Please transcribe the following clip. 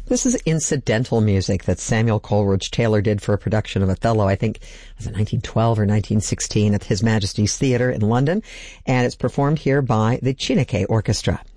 This is incidental music that Samuel Coleridge Taylor did for a production of Othello, I think, was it 1912 or 1916 at His Majesty's Theatre in London, and it's performed here by the Chineke Orchestra.